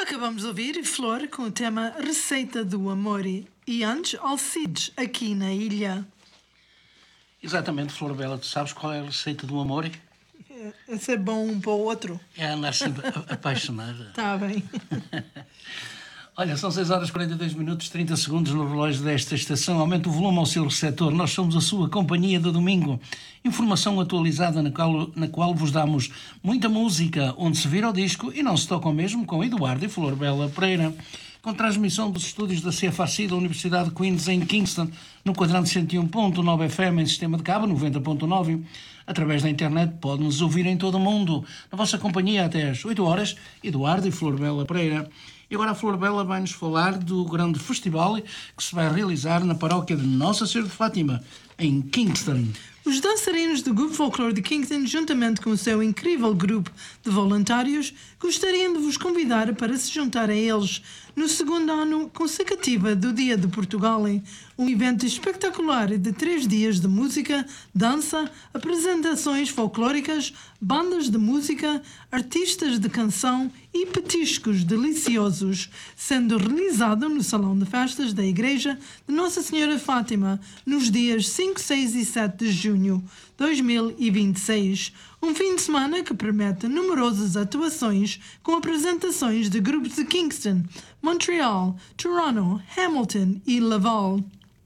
Acabamos de ouvir Flor com o tema Receita do Amor e antes Alcides, aqui na ilha. Exatamente, Flor Bela, tu sabes qual é a receita do amor? É ser bom um para o outro. É andar sempre apaixonada. Está bem. Olha, são 6 horas 42 minutos 30 segundos no relógio desta estação. Aumente o volume ao seu receptor. Nós somos a sua companhia de domingo. Informação atualizada na qual vos damos muita música, onde se vira o disco e não se toca o mesmo, com Eduardo e Flor Bela Pereira. Com transmissão dos estúdios da CFAC da Universidade de Queens em Kingston, no quadrante 101.9 FM em sistema de cabo, 90.9. Através da internet pode-nos ouvir em todo o mundo. Na vossa companhia até às 8 horas, Eduardo e Flor Bela Pereira. E agora a Flor Bela vai-nos falar do grande festival que se vai realizar na paróquia de Nossa Senhora de Fátima, em Kingston. Os dançarinos do Grupo Folclore de Kingston, juntamente com o seu incrível grupo de voluntários, gostariam de vos convidar para se juntar a eles no segundo ano consecutivo do Dia de Portugal, um evento espetacular de 3 dias de música, dança, apresentações folclóricas, bandas de música, artistas de canção e petiscos deliciosos, sendo realizado no Salão de Festas da Igreja de Nossa Senhora de Fátima, nos dias 5, 6 e 7 de junho de 2026. Um fim de semana que promete numerosas atuações com apresentações de grupos de Kingston, Montreal, Toronto, Hamilton e Laval.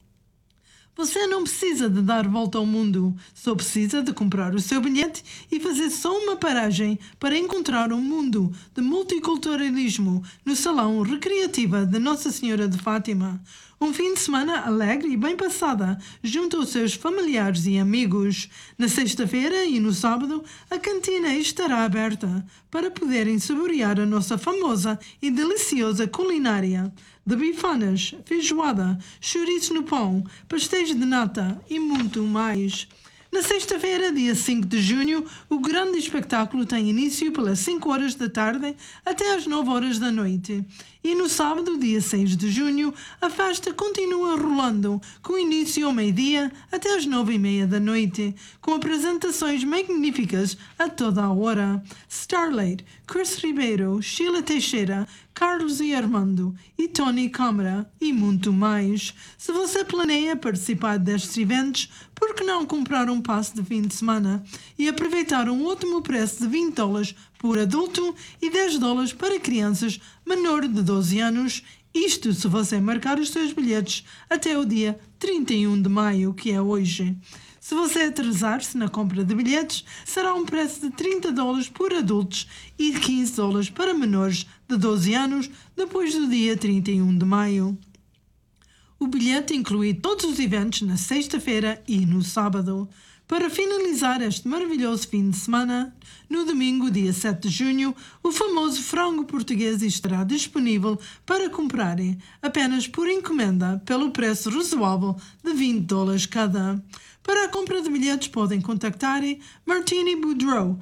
Você não precisa de dar volta ao mundo, só precisa de comprar o seu bilhete e fazer só uma paragem para encontrar um mundo de multiculturalismo no Salão Recreativo de Nossa Senhora de Fátima. Um fim de semana alegre e bem passada, junto aos seus familiares e amigos. Na sexta-feira e no sábado, a cantina estará aberta para poderem saborear a nossa famosa e deliciosa culinária de bifanas, feijoada, chouriço no pão, pastéis de nata e muito mais. Na sexta-feira, dia 5 de junho, o grande espetáculo tem início pelas 5 horas da tarde até às 9 horas da noite. E no sábado, dia 6 de junho, a festa continua rolando, com início ao meio-dia até às 9h30 da noite, com apresentações magníficas a toda a hora. Starlight, Chris Ribeiro, Sheila Teixeira, Carlos e Armando e Tony Câmara e muito mais. Se você planeia participar destes eventos, por que não comprar um passe de fim de semana e aproveitar um ótimo preço de $20 por adulto e $10 para crianças menor de 12 anos? Isto se você marcar os seus bilhetes até o dia 31 de maio, que é hoje. Se você atrasar-se na compra de bilhetes, será um preço de $30 por adultos e $15 para menores de 12 anos depois do dia 31 de maio. O bilhete inclui todos os eventos na sexta-feira e no sábado. Para finalizar este maravilhoso fim de semana, no domingo, dia 7 de junho, o famoso frango português estará disponível para comprarem apenas por encomenda pelo preço razoável de $20 cada. Para a compra de bilhetes podem contactar Martini Boudreau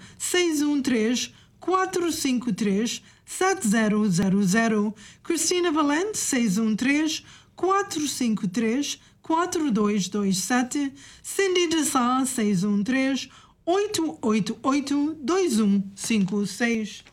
613-453-7000, Cristina Valente 613-453-4227, Cindy de Sá 613-888-2156.